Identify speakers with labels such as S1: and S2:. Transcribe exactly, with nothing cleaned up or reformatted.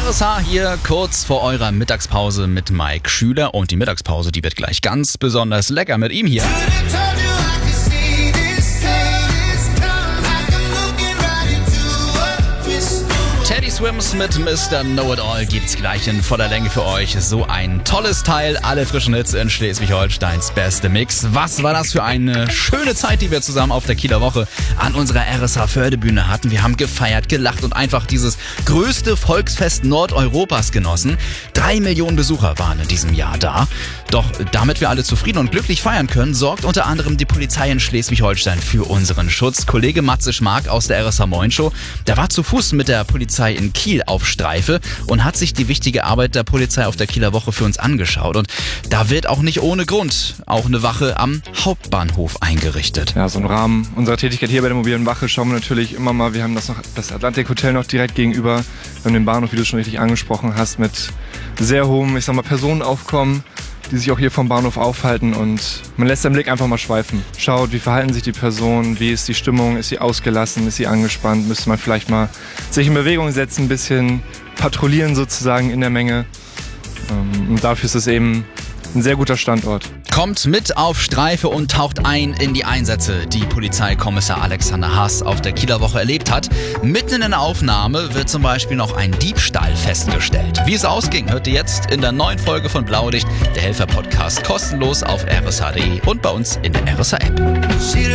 S1: R S H hier kurz vor eurer Mittagspause mit Mike Schüler und die Mittagspause, die wird gleich ganz besonders lecker mit ihm hier. Teddy Swims mit Mister Know-It-All gibt's gleich in voller Länge für euch. So ein tolles Teil, alle frischen Hits in Schleswig-Holsteins beste Mix. Was war das für eine schöne Zeit, die wir zusammen auf der Kieler Woche an unserer R S H-Fördebühne hatten. Wir haben gefeiert, gelacht und einfach dieses größte Volksfest Nordeuropas genossen. Drei Millionen Besucher waren in diesem Jahr da. Doch damit wir alle zufrieden und glücklich feiern können, sorgt unter anderem die Polizei in Schleswig-Holstein für unseren Schutz. Kollege Matze Schmark aus der R S H Moin Show, der war zu Fuß mit der Polizei in Kiel auf Streife und hat sich die wichtige Arbeit der Polizei auf der Kieler Woche für uns angeschaut. Und da wird auch nicht ohne Grund auch eine Wache am Hauptbahnhof eingerichtet.
S2: Ja, so im Rahmen unserer Tätigkeit hier bei der mobilen Wache schauen wir natürlich immer mal, wir haben das noch das Atlantik Hotel noch direkt gegenüber. Wir haben den Bahnhof, wie du schon richtig angesprochen hast, mit sehr hohem, ich sag mal, Personenaufkommen, die sich auch hier vom Bahnhof aufhalten, und man lässt den Blick einfach mal schweifen. Schaut, wie verhalten sich die Personen, wie ist die Stimmung, ist sie ausgelassen, ist sie angespannt, müsste man vielleicht mal sich in Bewegung setzen, ein bisschen patrouillieren sozusagen in der Menge. Und dafür ist es eben ein sehr guter Standort.
S1: Kommt mit auf Streife und taucht ein in die Einsätze, die Polizeikommissar Alexander Haas auf der Kieler Woche erlebt hat. Mitten in der Aufnahme wird zum Beispiel noch ein Diebstahl festgestellt. Wie es ausging, hört ihr jetzt in der neuen Folge von Blaulicht, der Helfer-Podcast, kostenlos auf r s h punkt d e und bei uns in der R S H-App.